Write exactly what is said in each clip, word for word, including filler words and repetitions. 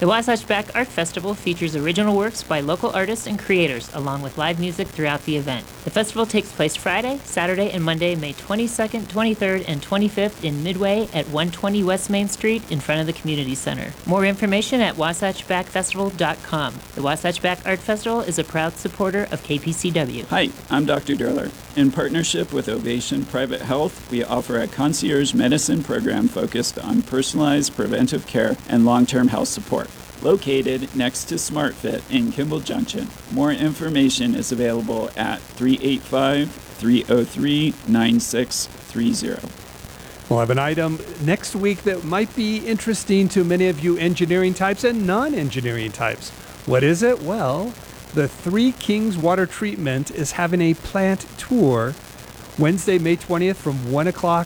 The Wasatch Back Art Festival features original works by local artists and creators, along with live music throughout the event. The festival takes place Friday, Saturday, and Monday, May twenty-second, twenty-third, and twenty-fifth in Midway at one twenty West Main Street in front of the Community Center. More information at wasatch back festival dot com. The Wasatch Back Art Festival is a proud supporter of K P C W. Hi, I'm Doctor Durler. In partnership with Ovation Private Health, we offer a concierge medicine program focused on personalized preventive care and long-term health support. Located next to SmartFit in Kimball Junction. More information is available at three eight five, three oh three, nine six three zero. We'll have an item next week that might be interesting to many of you engineering types and non-engineering types. What is it? Well, the Three Kings Water Treatment is having a plant tour Wednesday, May twentieth from one o'clock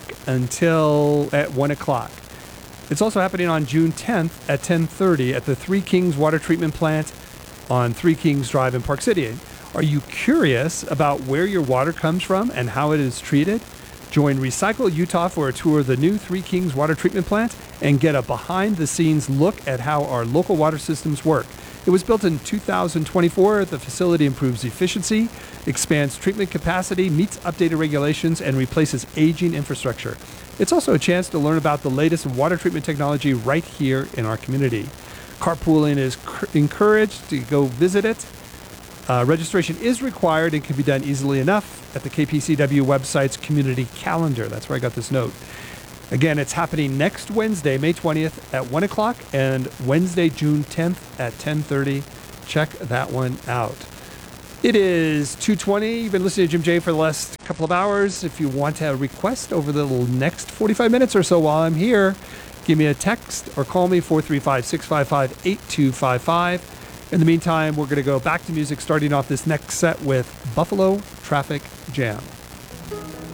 until at one o'clock. It's also happening on June tenth at ten thirty at the Three Kings Water Treatment Plant on Three Kings Drive in Park City. Are you curious about where your water comes from and how it is treated? Join Recycle Utah for a tour of the new Three Kings Water Treatment Plant and get a behind-the-scenes look at how our local water systems work. It was built in two thousand twenty-four. The facility improves efficiency, expands treatment capacity, meets updated regulations, and replaces aging infrastructure. It's also a chance to learn about the latest in water treatment technology right here in our community. Carpooling is cr- encouraged to go visit it. Uh, registration is required and can be done easily enough at the K P C W website's community calendar. That's where I got this note. Again, it's happening next Wednesday, May twentieth at one o'clock and Wednesday, June tenth at ten thirty. Check that one out. It is two twenty. You've been listening to Jim J for the last couple of hours. If you want to request over the next forty-five minutes or so while I'm here, give me a text or call me four three five, six five five, eight two five five. In the meantime, we're going to go back to music, starting off this next set with Buffalo Traffic Jam.